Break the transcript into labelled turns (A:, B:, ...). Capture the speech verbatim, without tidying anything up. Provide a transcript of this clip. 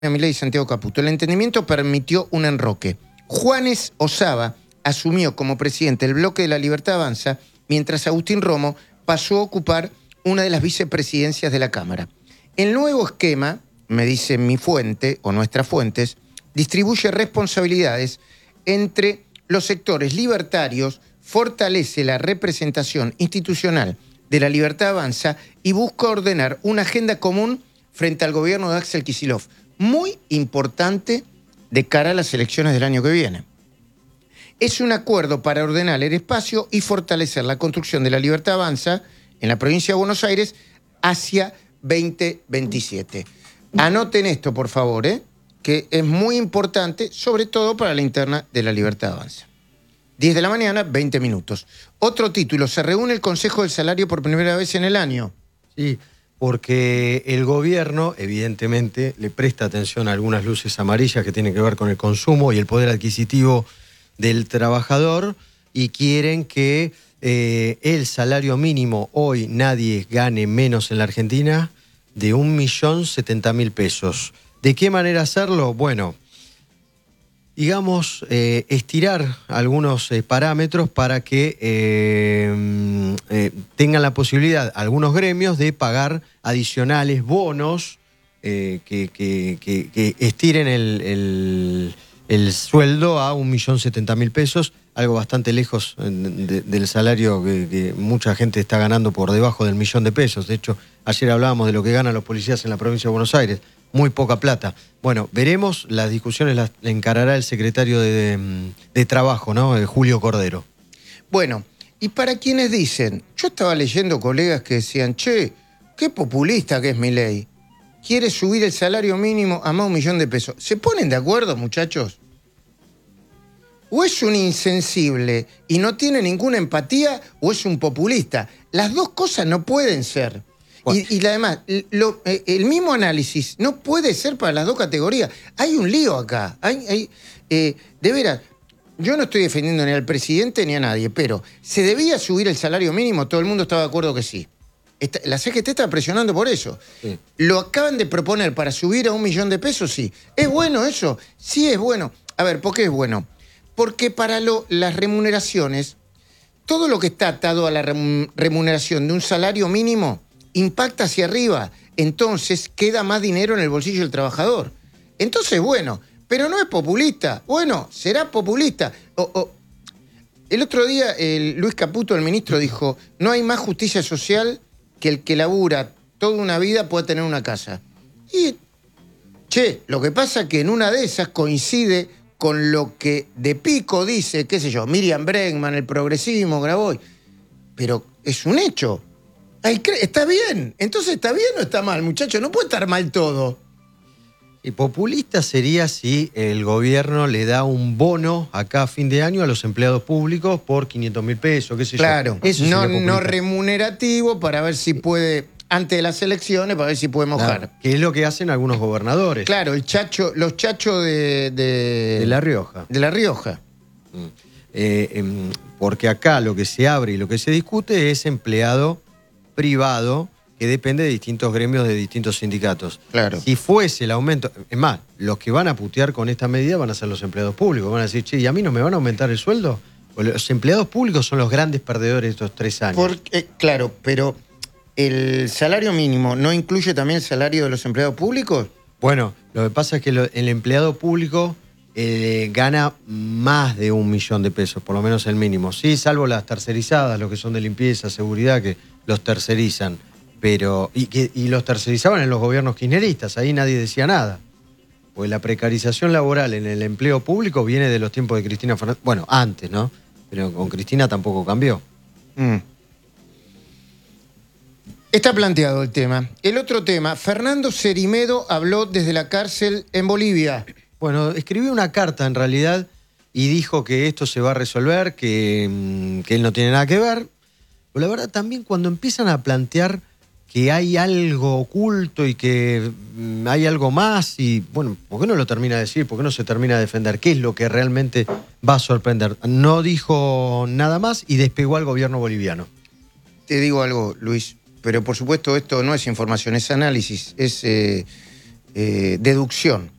A: Milei y Santiago Caputo. El entendimiento permitió un enroque. Juanes Osaba asumió como presidente el bloque de La Libertad Avanza, mientras Agustín Romo pasó a ocupar una de las vicepresidencias de la Cámara. El nuevo esquema, me dice mi fuente o nuestras fuentes, distribuye responsabilidades entre los sectores libertarios, fortalece la representación institucional de La Libertad Avanza y busca ordenar una agenda común frente al gobierno de Axel Kicillof, muy importante de cara a las elecciones del año que viene. Es un acuerdo para ordenar el espacio y fortalecer la construcción de La Libertad Avanza en la provincia de Buenos Aires hacia veinte veintisiete. Anoten esto, por favor, ¿eh? que es muy importante, sobre todo para la interna de La Libertad Avanza. diez de la mañana, veinte minutos. Otro título, se reúne el Consejo del Salario por primera vez en el año.
B: Sí, porque el gobierno, evidentemente, le presta atención a algunas luces amarillas que tienen que ver con el consumo y el poder adquisitivo del trabajador y quieren que eh, el salario mínimo, hoy nadie gane menos en la Argentina, de un millón setenta mil pesos. ¿De qué manera hacerlo? Bueno, digamos, eh, estirar algunos eh, parámetros para que eh, eh, tengan la posibilidad algunos gremios de pagar adicionales bonos eh, que, que, que, que estiren el, el, el sueldo a un millón setenta mil pesos, algo bastante lejos de, del salario que, que mucha gente está ganando por debajo del millón de pesos. De hecho, ayer hablábamos de lo que ganan los policías en la provincia de Buenos Aires. Muy poca plata. Bueno, veremos, las discusiones las encarará el secretario de, de, de Trabajo, ¿no? Julio Cordero.
A: Bueno, y para quienes dicen, yo estaba leyendo colegas que decían, che, qué populista que es Milei, quiere subir el salario mínimo a más de un millón de pesos. ¿Se ponen de acuerdo, muchachos? ¿O es un insensible y no tiene ninguna empatía o es un populista? Las dos cosas no pueden ser. Bueno. Y, y además, lo, eh, el mismo análisis no puede ser para las dos categorías. Hay un lío acá. Hay, hay, eh, de veras, yo no estoy defendiendo ni al presidente ni a nadie, pero ¿se debía subir el salario mínimo? Todo el mundo estaba de acuerdo que sí. Esta, la C G T está presionando por eso. Sí. ¿Lo acaban de proponer para subir a un millón de pesos? Sí. ¿Es bueno eso? Sí es bueno. A ver, ¿por qué es bueno? Porque para lo, las remuneraciones, todo lo que está atado a la remuneración de un salario mínimo impacta hacia arriba, entonces queda más dinero en el bolsillo del trabajador. Entonces, bueno, pero no es populista. Bueno, será populista. O, o, el otro día el Luis Caputo, el ministro, dijo, no hay más justicia social que el que labura toda una vida pueda tener una casa. Y, che, lo que pasa es que en una de esas coincide con lo que de pico dice, qué sé yo, Miriam Bregman, el progresismo, Graboy. Pero es un hecho. Ay, está bien. Entonces, ¿está bien o está mal, muchachos? No puede estar mal todo.
B: Y populista sería si el gobierno le da un bono acá a fin de año a los empleados públicos por quinientos mil pesos, qué sé
A: claro,
B: yo. Eso
A: no, no remunerativo para ver si puede, antes de las elecciones, para ver si puede mojar.
B: Claro, que es lo que hacen algunos gobernadores.
A: Claro, el chacho, los chachos de, de...
B: De La Rioja.
A: De La Rioja.
B: Mm. Eh, eh, porque acá lo que se abre y lo que se discute es empleado privado que depende de distintos gremios de distintos sindicatos.
A: Claro.
B: Si fuese el aumento, es más, los que van a putear con esta medida van a ser los empleados públicos, van a decir, che, ¿y a mí no me van a aumentar el sueldo? O los empleados públicos son los grandes perdedores de estos tres años.
A: Porque, claro, pero ¿el salario mínimo no incluye también el salario de los empleados públicos?
B: Bueno, lo que pasa es que lo, el empleado público eh, gana más de un millón de pesos, por lo menos el mínimo. Sí, salvo las tercerizadas, los que son de limpieza, seguridad, que los tercerizan, pero y, que, y los tercerizaban en los gobiernos kirchneristas, ahí nadie decía nada. Pues la precarización laboral en el empleo público viene de los tiempos de Cristina Fernández, bueno, antes, ¿no? Pero con Cristina tampoco cambió.
A: Mm. Está planteado el tema. El otro tema, Fernando Cerimedo habló desde la cárcel en Bolivia.
B: Bueno, escribió una carta en realidad y dijo que esto se va a resolver, que, que él no tiene nada que ver. Pero la verdad también cuando empiezan a plantear que hay algo oculto y que hay algo más y, bueno, ¿por qué no lo termina de decir? ¿Por qué no se termina de defender? ¿Qué es lo que realmente va a sorprender? No dijo nada más y despegó al gobierno boliviano.
A: Te digo algo, Luis, pero por supuesto esto no es información, es análisis, es... Eh, eh, deducción.